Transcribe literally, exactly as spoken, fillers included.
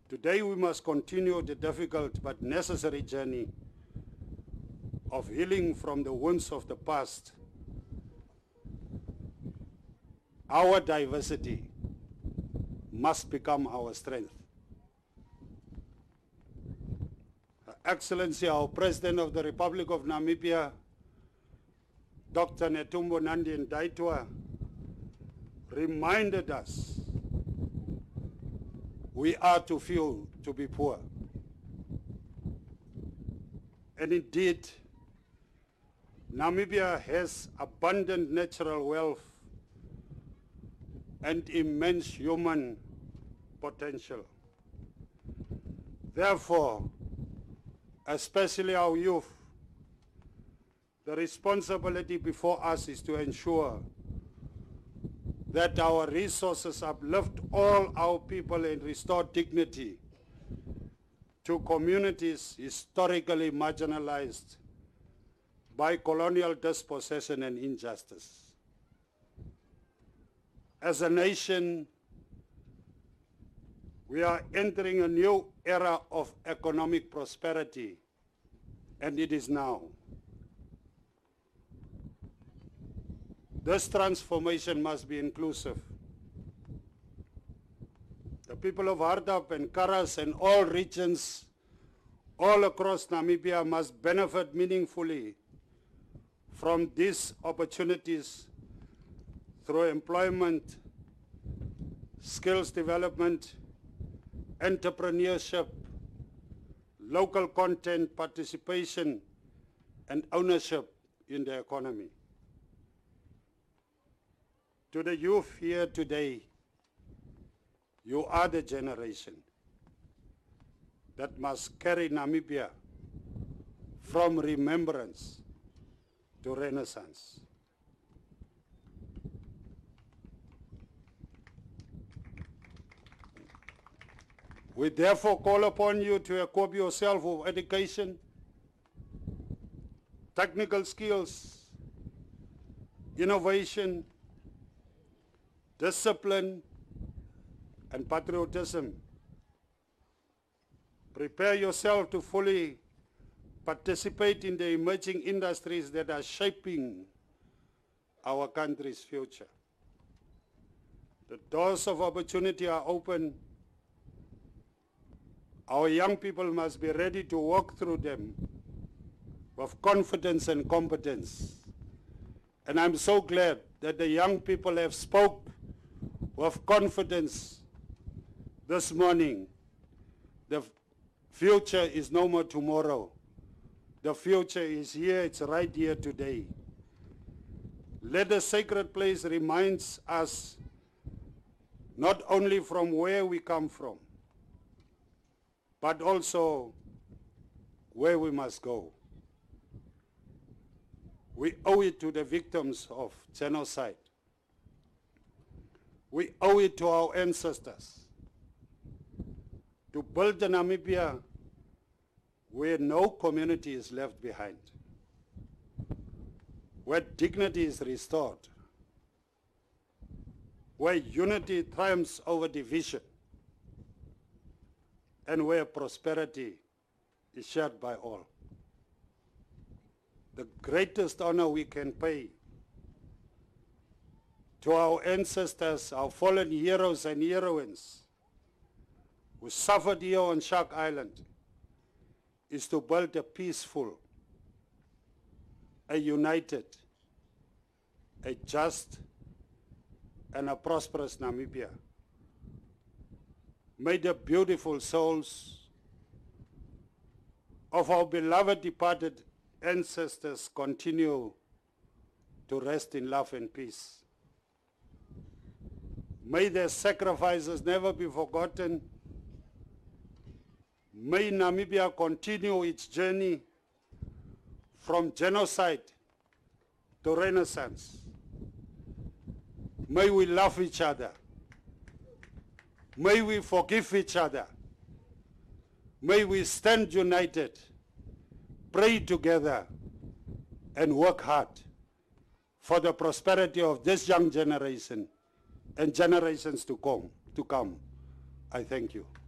Today we must continue the difficult but necessary journey of healing from the wounds of the past. Our diversity must become our strength. Her Excellency, our President of the Republic of Namibia, Doctor Netumbo Nandi Ndaitwah, reminded us we are too few to be poor. And indeed, Namibia has abundant natural wealth and immense human potential. Therefore, especially our youth, the responsibility before us is to ensure that our resources uplift all our people and restore dignity to communities historically marginalized by colonial dispossession and injustice. As a nation, we are entering a new era of economic prosperity, and it is now. This transformation must be inclusive. The people of Hardap and Karas and all regions all across Namibia must benefit meaningfully from these opportunities through employment, skills development, entrepreneurship, local content participation, and ownership in the economy. To the youth here today, you are the generation that must carry Namibia from remembrance to renaissance. We therefore call upon you to equip yourself with education, technical skills, innovation, discipline, and patriotism. Prepare yourself to fully participate in the emerging industries that are shaping our country's future. The doors of opportunity are open. Our young people must be ready to walk through them with confidence and competence. And I'm so glad that the young people have spoke with confidence this morning. The future is no more tomorrow. The future is here, it's right here today. Let the sacred place remind us not only from where we come from, but also where we must go. We owe it to the victims of genocide. We owe it to our ancestors to build a Namibia where no community is left behind, where dignity is restored, where unity triumphs over division, and where prosperity is shared by all. The greatest honor we can pay to our ancestors, our fallen heroes and heroines who suffered here on Shark Island, is to build a peaceful, a united, a just, and a prosperous Namibia. May the beautiful souls of our beloved departed ancestors continue to rest in love and peace. May their sacrifices never be forgotten. May Namibia continue its journey from genocide to renaissance. May we love each other. May we forgive each other. May we stand united, pray together, and work hard for the prosperity of this young generation and generations to come. To come. I thank you.